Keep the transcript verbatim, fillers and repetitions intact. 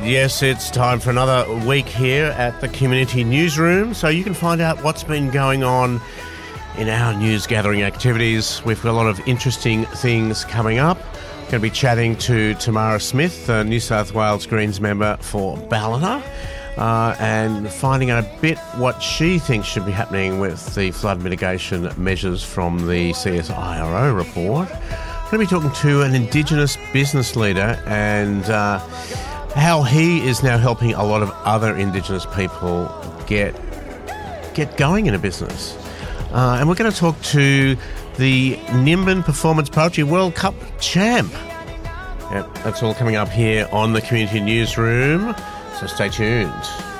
Yes, it's time for another week here at the Community Newsroom, so you can find out what's been going on in our news gathering activities. We've got a lot of interesting things coming up. Going to be chatting to Tamara Smith, the New South Wales Greens member for Ballina, uh, and finding out a bit what she thinks should be happening with the flood mitigation measures from the C S I R O report. Going to be talking to an Indigenous business leader and uh, how he is now helping a lot of other Indigenous people get get going in a business. Uh, and we're going to talk to the Nimbin Performance Poetry World Cup champ. Yep, that's all coming up here on the Community Newsroom, so stay tuned.